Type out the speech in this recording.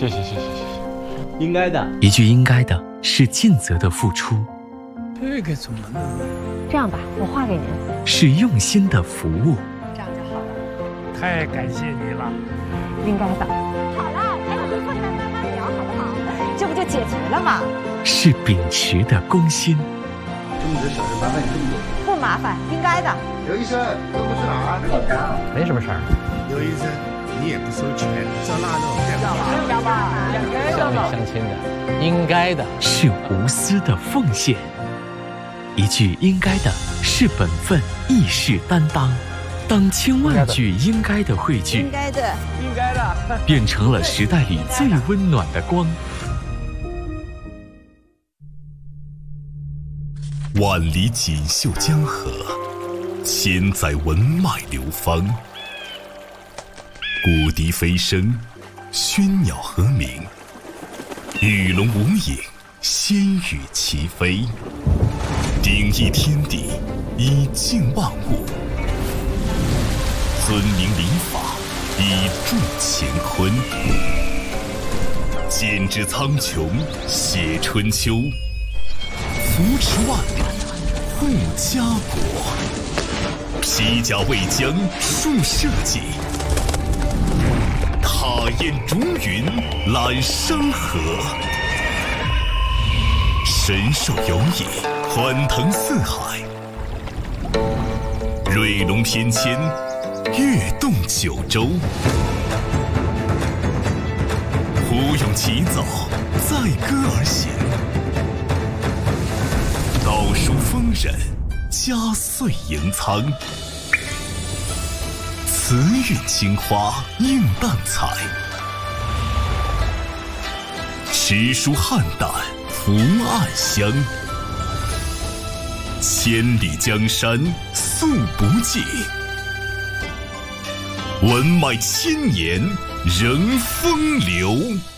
谢谢，应该的。 一句应该的是尽责的付出， 这个怎么弄？ 这样吧，我画给您。 是用心的服务。 这样就好了。 太感谢你了。 应该的。好了，还有回复你们慢慢聊，好不好？这不就解决了吗？ 是秉持的公心。 这么多小事麻烦你这么多。 不麻烦，应该的。 刘医生，这不是哪儿？ 没什么事儿。 刘医生，你也不收钱，照那弄。 要吧， 乡里乡亲的，应该的。 是无私的奉献。一句应该的是本分，亦是担当。当千万句应该的汇聚， 应该的， 变成了时代里最温暖的光。 万里锦绣江河，千载文脉流芳。古笛飞声，喧鸟和鸣，鱼龙无影，仙羽齐飞。鼎益天地，以静万物；尊明礼法，以助乾坤。剪纸苍穹，写春秋。扶持万里，护家国；披甲为疆，树社稷；踏雁逐云，揽山河；神兽游弋，欢腾四海；瑞龙翩跹，跃动九州；胡勇起早，载歌而行。道书丰稔，家岁盈仓；慈韵青花，映淡彩；诗书汉淡，福暗香。千里江山素不尽，文脉千年仍风流。